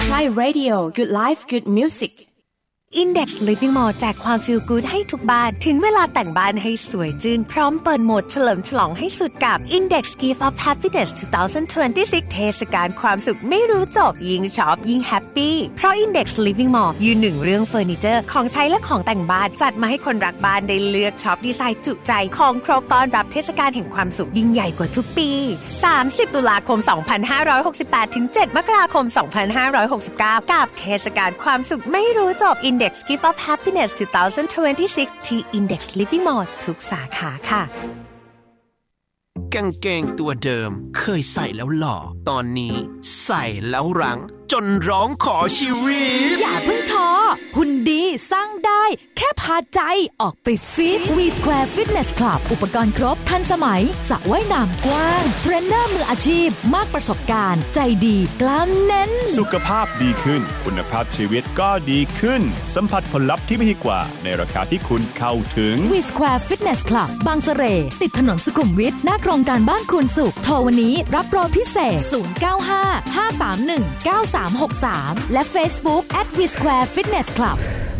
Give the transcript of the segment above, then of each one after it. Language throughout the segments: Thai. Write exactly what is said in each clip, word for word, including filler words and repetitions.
Sunshine Radio Good Life Good Music Index Living Mall แจกความฟีลกู๊ดให้ทุกบ้านถึงเวลาแต่งบ้านให้สวยจืนพร้อมเปิดโหมดเฉลิมฉลองให้สุดกับ Index Gift of Happiness สองพันยี่สิบหก เทศกาลความสุขไม่รู้จบยิ่งช็อปยิ่งแฮปปี้เพราะ Index Living Mall ยืนหนึ่งเรื่องเฟอร์นิเจอร์ของใช้และของแต่งบ้านจัดมาให้คนรักบ้านได้เลือกช็อปดีไซน์จุใจของครบต้อนรับเทศกาลแห่งความสุขยิ่งใหญ่กว่าทุกปีสามสิบตุลาคมสองพันห้าร้อยหกสิบแปดถึงเจ็ดมกราคมสองพันห้าร้อยหกสิบเก้ากับเทศกาลความสุขไม่รู้จบ Index Gift of Happiness สองพันยี่สิบหก ที่ Index Living Mall ทุกสาขาค่ะกางเกงตัวเดิมเคยใส่แล้วหล่อตอนนี้ใส่แล้วรั้งจนร้องขอชีวิตอย่าเพิ่งท้อหุ่นดีสร้างได้แค่พาใจออกไปฟิต V Square Fitness Club อุปกรณ์ครบทันสมัยสระว่ายน้ำกว้างเทรนเนอร์มืออาชีพมากประสบการณ์ใจดีกล้ามแน่นสุขภาพดีขึ้นคุณภาพชีวิตก็ดีขึ้นสัมผัสผลลัพธ์ที่ไม่ดีกว่าในราคาที่คุณเข้าถึง V Square Fitness Club บางเสร่ติดถนนสุขุมวิทหน้าโครงการบ้านคุณสุขโทรวันนี้รับโปรพิเศษศูนย์ เก้า ห้า ห้า สาม หนึ่ง เก้า สาม หก สามและ Facebook at V Square Fitness Club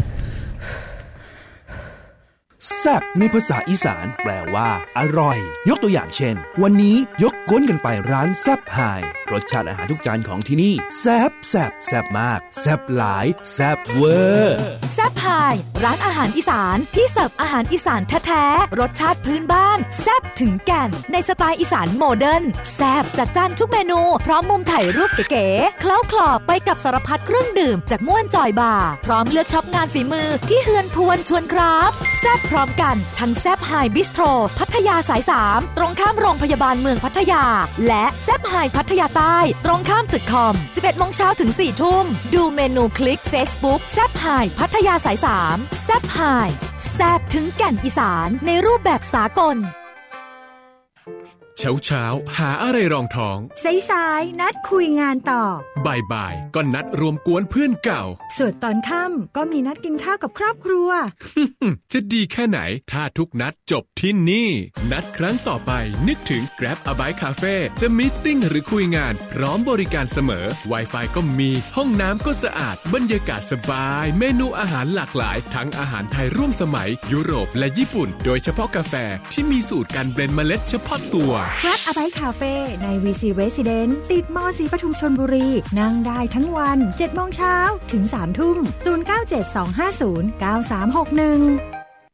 แซ่บในภาษาอีสานแปลว่าอร่อยยกตัวอย่างเช่นวันนี้ยกก้นกันไปร้านแซ่บไฮรสชาติอาหารทุกจานของที่นี่แซ่บแซ่บแซ่บมากแซ่บหลายแซ่บเวอร์แซ่บไฮร้านอาหารอีสานที่เสิร์ฟอาหารอีสานแท้ๆรสชาติพื้นบ้านแซ่บถึงแก่นในสไตล์อีสานโมเดิร์นแซ่บจัดจ้านทุกเมนูพร้อมมุมถ่ายรูปเก๋ๆเคล้าคลอไปกับสารพัดเครื่องดื่มจากม่วนจอยบาร์พร้อมเลือกช็อปงานฝีมือที่เฮือนพวนชวนคราฟแซ่บพร้อมกันทั้งแซ่บไฮบิสโตรพัทยาสายสามตรงข้ามโรงพยาบาลเมืองพัทยาและแซ่บไฮพัทยาใต้ตรงข้ามตึกคอม สิบเอ็ดโมงเช้าถึง สี่ทุ่มดูเมนูคลิก Facebook แซ่บไฮพัทยาสายสามแซ่บไฮแซ่บถึงแก่นอีสานในรูปแบบสากลเช้าเช้าหาอะไรรองท้องสายๆนัดคุยงานต่อบ่ายบ่ายก็นัดรวมกวนเพื่อนเก่าส่วนตอนค่ำก็มีนัดกินข้าวกับครอบครัวจะดีแค่ไหนถ้าทุกนัดจบที่นี่นัดครั้งต่อไปนึกถึง Grab a Bite Cafe จะมีตติ้งหรือคุยงานพร้อมบริการเสมอ Wi-Fi ก็มีห้องน้ำก็สะอาดบรรยากาศสบายเมนูอาหารหลากหลายทั้งอาหารไทยร่วมสมัยยุโรปและญี่ปุ่นโดยเฉพาะกาแฟที่มีสูตรการเบลนด์เมล็ดเฉพาะตัว Grab a Bite Cafe ใน วี ซี Residence ติดมอ สีปทุมชลบุรีนั่งได้ทั้งวัน เจ็ดโมงเช้าถึง สามทุ่ม ศูนย์ เก้า เจ็ด สอง ห้า ศูนย์ เก้า สาม หก หนึ่ง